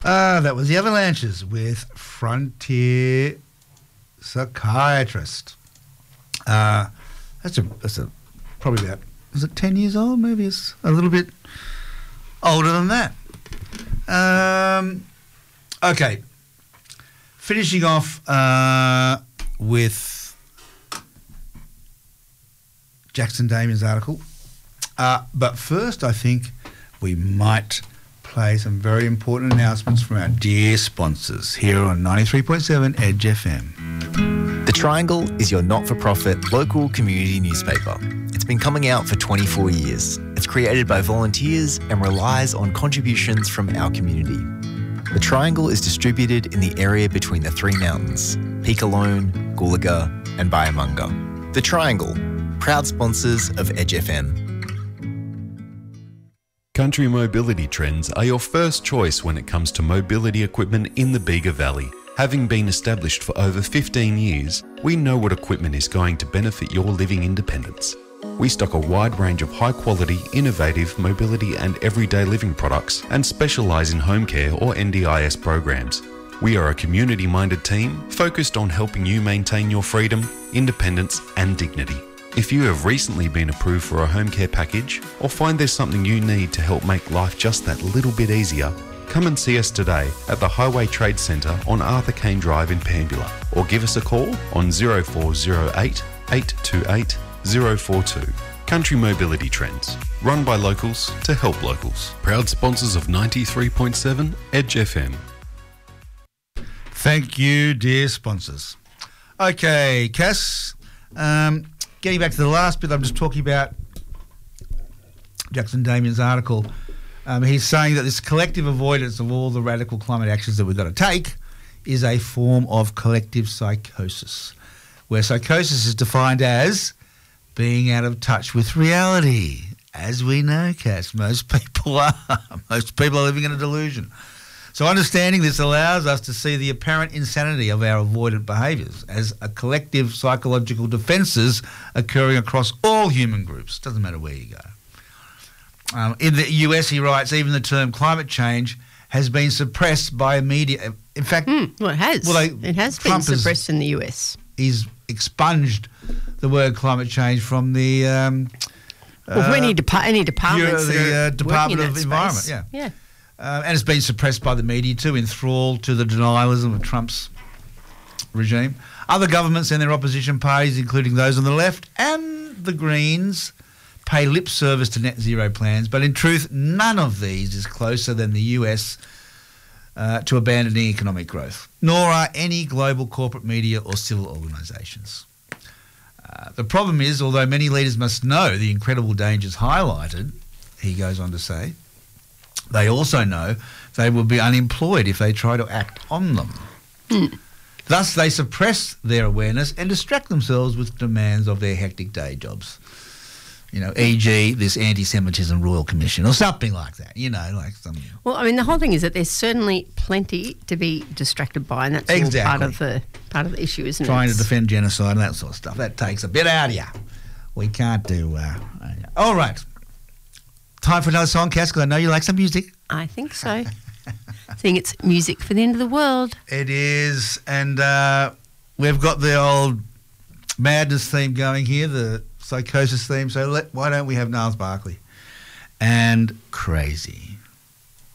That was the Avalanches with Frontier Psychiatrist. That's a probably about, is it 10 years old? Maybe it's a little bit older than that. Okay. Finishing off with Jackson Damien's article. But first, I think we might play some very important announcements from our dear sponsors here on 93.7 Edge FM. The Triangle is your not-for-profit local community newspaper. It's been coming out for 24 years. It's created by volunteers and relies on contributions from our community. The Triangle is distributed in the area between the three mountains, Peakalone, Goolaga and Byamunga. The Triangle, proud sponsors of Edge FM. Country Mobility Trends are your first choice when it comes to mobility equipment in the Bega Valley. Having been established for over 15 years, we know what equipment is going to benefit your living independence. We stock a wide range of high-quality, innovative mobility and everyday living products and specialise in home care or NDIS programs. We are a community-minded team focused on helping you maintain your freedom, independence and dignity. If you have recently been approved for a home care package or find there's something you need to help make life just that little bit easier, come and see us today at the Highway Trade Centre on Arthur Kane Drive in Pambula, or give us a call on 0408 828 042. Country Mobility Trends, run by locals to help locals. Proud sponsors of 93.7 Edge FM. Thank you, dear sponsors. Okay, Cass, getting back to the last bit, I'm just talking about Jackson Damien's article. He's saying that this collective avoidance of all the radical climate actions that we've got to take is a form of collective psychosis, where psychosis is defined as being out of touch with reality. As we know, Cass, most people are. Most people are living in a delusion. So understanding this allows us to see the apparent insanity of our avoidant behaviours as a collective psychological defences occurring across all human groups. Doesn't matter where you go. In the US, he writes, even the term climate change has been suppressed by media. In fact... well, it has. Well, it has been suppressed in the US. He's expunged the word climate change from the... any departments the Department of Environment, space. Yeah. And it's been suppressed by the media too, enthralled to the denialism of Trump's regime. Other governments and their opposition parties, including those on the left and the Greens, pay lip service to net zero plans, but in truth, none of these is closer than the US to abandoning economic growth, nor are any global corporate media or civil organisations. The problem is, although many leaders must know the incredible dangers highlighted, he goes on to say, they also know they will be unemployed if they try to act on them. Thus, they suppress their awareness and distract themselves with demands of their hectic day jobs. You know, e.g. this Anti-Semitism Royal Commission or something like that, you know, like something. Well, I mean, the whole thing is that there's certainly plenty to be distracted by, and that's all part of the issue, isn't it? Trying to defend genocide and that sort of stuff. That takes a bit out of you. We can't do... all right. Time for another song, Cass, because I know you like some music. I think so. I think it's music for the end of the world. It is, and we've got the old madness theme going here, the psychosis theme, so why don't we have Niles Barkley and Crazy.